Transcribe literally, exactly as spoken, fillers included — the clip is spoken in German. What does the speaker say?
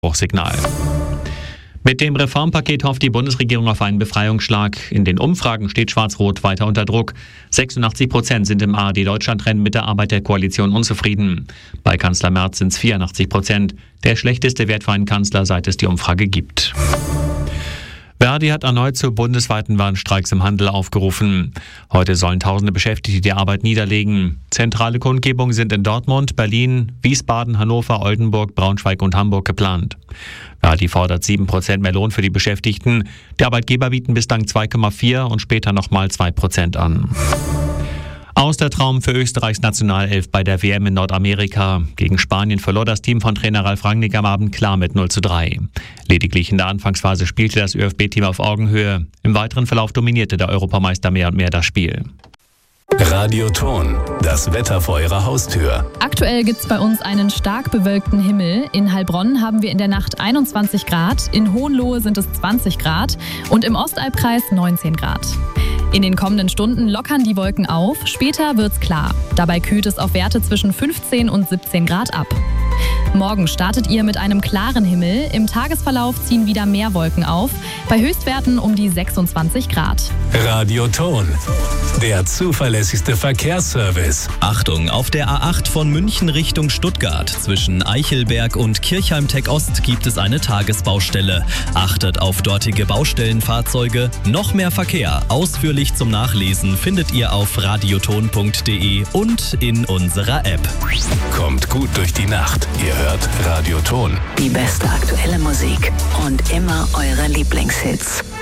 Signal. Mit dem Reformpaket hofft die Bundesregierung auf einen Befreiungsschlag. In den Umfragen steht Schwarz-Rot weiter unter Druck. sechsundachtzig Prozent sind im A R D-Deutschland-Rennen mit der Arbeit der Koalition unzufrieden. Bei Kanzler Merz sind es vierundachtzig Prozent. Der schlechteste Wert für einen Kanzler, seit es die Umfrage gibt. Verdi hat erneut zu bundesweiten Warnstreiks im Handel aufgerufen. Heute sollen tausende Beschäftigte die Arbeit niederlegen. Zentrale Kundgebungen sind in Dortmund, Berlin, Wiesbaden, Hannover, Oldenburg, Braunschweig und Hamburg geplant. Verdi fordert sieben Prozent mehr Lohn für die Beschäftigten. Die Arbeitgeber bieten bislang zwei Komma vier und später nochmal zwei Prozent an. Aus der Traum für Österreichs Nationalelf bei der W M in Nordamerika. Gegen Spanien verlor das Team von Trainer Ralf Rangnick am Abend klar mit null zu drei. Lediglich in der Anfangsphase spielte das Ö F B-Team auf Augenhöhe. Im weiteren Verlauf dominierte der Europameister mehr und mehr das Spiel. Radioton, das Wetter vor Ihrer Haustür. Aktuell gibt es bei uns einen stark bewölkten Himmel. In Heilbronn haben wir in der Nacht einundzwanzig Grad, in Hohenlohe sind es zwanzig Grad und im Ostalbkreis neunzehn Grad. In den kommenden Stunden lockern die Wolken auf, später wird's klar. Dabei kühlt es auf Werte zwischen fünfzehn und siebzehn Grad ab. Morgen startet ihr mit einem klaren Himmel. Im Tagesverlauf ziehen wieder mehr Wolken auf, bei Höchstwerten um die sechsundzwanzig Grad. Radioton, der zuverlässigste Verkehrsservice. Achtung, auf der A acht von München Richtung Stuttgart zwischen Eichelberg und Kirchheim-Tech-Ost gibt es eine Tagesbaustelle. Achtet auf dortige Baustellenfahrzeuge. Noch mehr Verkehr, ausführlich zum Nachlesen, findet ihr auf radioton punkt de und in unserer App. Kommt gut durch die Nacht. Ihr hört Radioton. Die beste aktuelle Musik und immer eure Lieblingshits.